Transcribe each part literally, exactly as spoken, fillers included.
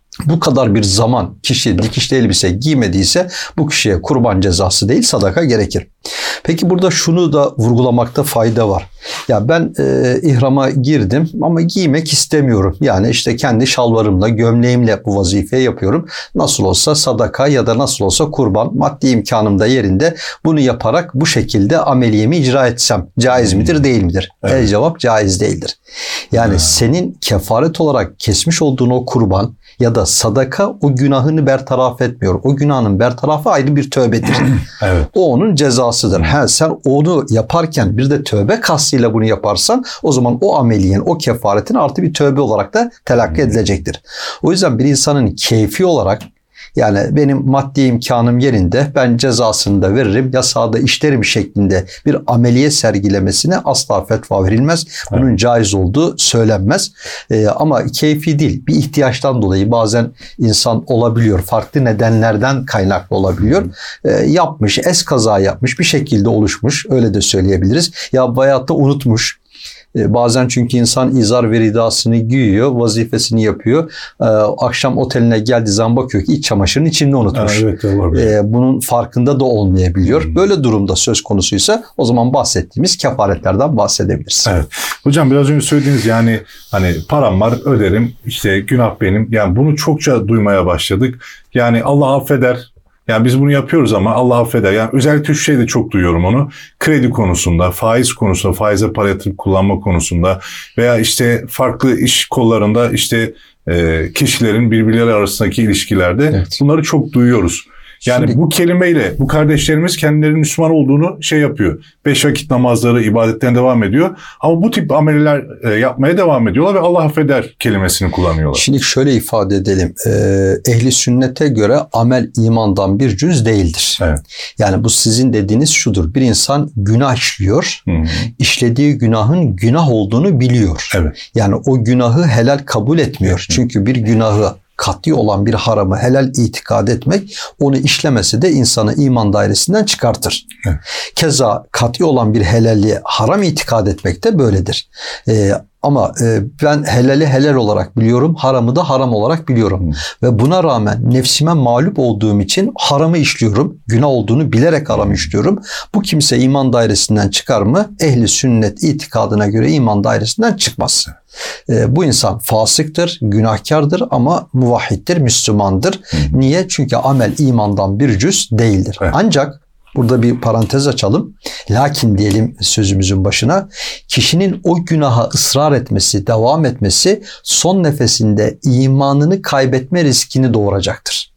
bu kadar bir zaman kişi dikişli elbise giymediyse bu kişiye kurban cezası değil sadaka gerekir. Peki burada şunu da vurgulamakta fayda var. Ya ben e, ihrama girdim ama giymek istemiyorum. Yani işte kendi şalvarımla, gömleğimle bu vazifeyi yapıyorum. Nasıl olsa sadaka ya da nasıl olsa kurban, maddi imkanım da yerinde. Bunu yaparak bu şekilde ameliyemi icra etsem caiz midir, değil midir? Evet. El cevap caiz değildir. Yani evet. Senin kefaret olarak kesmiş olduğun o kurban ya da sadaka o günahını bertaraf etmiyor. O günahın bertarafı ayrı bir tövbedir. Evet. O onun cezasıdır. Ha, sen onu yaparken bir de tövbe kastıyla bunu yaparsan o zaman o ameliyen, o kefaretin artı bir tövbe olarak da telakki edilecektir. O yüzden bir insanın keyfi olarak yani benim maddi imkanım yerinde ben cezasını da veririm, yasağı da işlerim şeklinde bir ameliye sergilemesine asla fetva verilmez. Bunun evet. Caiz olduğu söylenmez. Ee, ama keyfi değil, bir ihtiyaçtan dolayı bazen insan olabiliyor. Farklı nedenlerden kaynaklı olabiliyor. Ee, yapmış, eskaza yapmış, bir şekilde oluşmuş. Öyle de söyleyebiliriz. Ya veyahut da unutmuş. Bazen çünkü insan izar ve ridasını giyiyor, vazifesini yapıyor. Ee, akşam oteline geldiği zaman bakıyor ki iç çamaşırının içinde unutmuş. Evet, ee, bunun farkında da olmayabiliyor. Hmm. Böyle durumda söz konusuysa o zaman bahsettiğimiz kefaretlerden bahsedebiliriz. Evet. Hocam biraz önce söylediğiniz yani hani param var öderim, işte günah benim. Yani bunu çokça duymaya başladık. Yani Allah affeder. Yani biz bunu yapıyoruz ama Allah affeder. Yani özellikle şu şeyde çok duyuyorum onu. Kredi konusunda, faiz konusunda, faize para yatırıp kullanma konusunda veya işte farklı iş kollarında işte e, kişilerin birbirleri arasındaki ilişkilerde evet. Bunları çok duyuyoruz. Yani Şimdi, bu kelimeyle bu kardeşlerimiz kendilerinin Müslüman olduğunu şey yapıyor. Beş vakit namazları, ibadetlerine devam ediyor. Ama bu tip ameller e, yapmaya devam ediyorlar ve Allah affeder kelimesini kullanıyorlar. Şimdi şöyle ifade edelim. E, ehli sünnete göre amel imandan bir cüz değildir. Evet. Yani bu sizin dediğiniz şudur. Bir insan günah işliyor. Hı-hı. İşlediği günahın günah olduğunu biliyor. Evet. Yani o günahı helal kabul etmiyor. Hı-hı. Çünkü bir günahı kat'i olan bir haramı helal itikad etmek onu işlemesi de insanı iman dairesinden çıkartır. Evet. Keza kat'i olan bir helalliğe haram itikad etmek de böyledir. Ee, ama e, ben helali helal olarak biliyorum, haramı da haram olarak biliyorum. Hmm. Ve buna rağmen nefsime mağlup olduğum için haramı işliyorum. Günah olduğunu bilerek haramı işliyorum. Bu kimse iman dairesinden çıkar mı? Ehli sünnet itikadına göre iman dairesinden çıkmaz. E, bu insan fasıktır, günahkardır ama muvahhiddir, Müslümandır. Hmm. Niye? Çünkü amel imandan bir cüz değildir. Evet. Ancak burada bir parantez açalım. Lakin diyelim sözümüzün başına, kişinin o günaha ısrar etmesi, devam etmesi son nefesinde imanını kaybetme riskini doğuracaktır.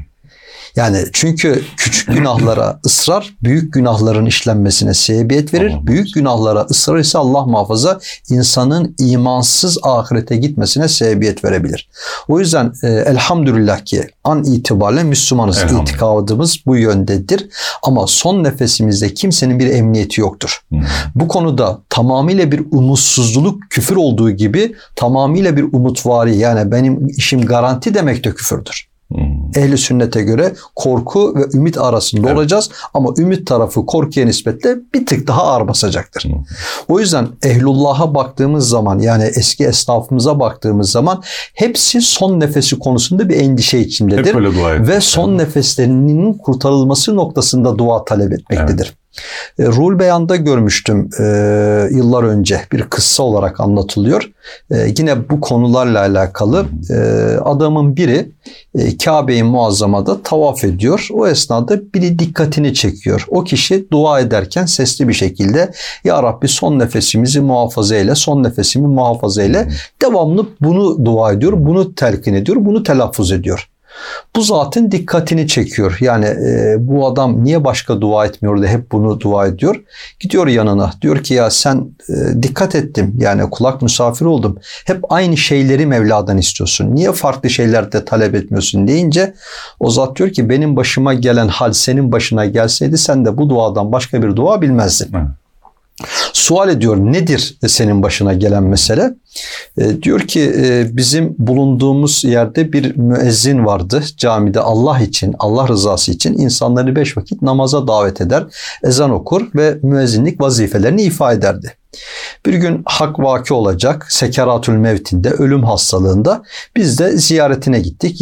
Yani çünkü küçük günahlara ısrar büyük günahların işlenmesine sebebiyet verir. Allah büyük günahlara ısrar ise Allah muhafaza insanın imansız ahirete gitmesine sebebiyet verebilir. O yüzden e, elhamdülillah ki an itibariyle Müslümanız. İtikadımız bu yöndedir. Ama son nefesimizde kimsenin bir emniyeti yoktur. Hmm. Bu konuda tamamıyla bir umutsuzluk küfür olduğu gibi tamamıyla bir umutvari yani benim işim garanti demek de küfürdür. Ehli sünnete göre korku ve ümit arasında evet. olacağız ama ümit tarafı korkuya nispetle bir tık daha ağır basacaktır. Hı. O yüzden ehlullah'a baktığımız zaman yani eski esnafımıza baktığımız zaman hepsi son nefesi konusunda bir endişe içindedir ve son evet. nefeslerinin kurtarılması noktasında dua talep etmektedir. Evet. E, Ruhul Beyan'da görmüştüm e, yıllar önce bir kıssa olarak anlatılıyor. E, yine bu konularla alakalı e, adamın biri e, Kabe-i Muazzama'da tavaf ediyor. O esnada biri dikkatini çekiyor. O kişi dua ederken sesli bir şekilde Ya Rabbi son nefesimizi muhafaza eyle, son nefesimi muhafaza eyle. Devamlı bunu dua ediyor, bunu telkin ediyor, bunu telaffuz ediyor. Bu zatın dikkatini çekiyor. Yani e, bu adam niye başka dua etmiyor da hep bunu dua ediyor. Gidiyor yanına. Diyor ki ya sen e, dikkat ettim. Yani kulak misafiri oldum. Hep aynı şeyleri Mevla'dan istiyorsun. Niye farklı şeyler de talep etmiyorsun deyince o zat diyor ki benim başıma gelen hal senin başına gelseydi sen de bu duadan başka bir dua bilmezdin. Hı. Sual ediyor nedir senin başına gelen mesele? E, diyor ki e, bizim bulunduğumuz yerde bir müezzin vardı. Camide Allah için, Allah rızası için insanları beş vakit namaza davet eder, ezan okur ve müezzinlik vazifelerini ifa ederdi. Bir gün hak vaki olacak, sekeratül mevtinde, ölüm hastalığında biz de ziyaretine gittik.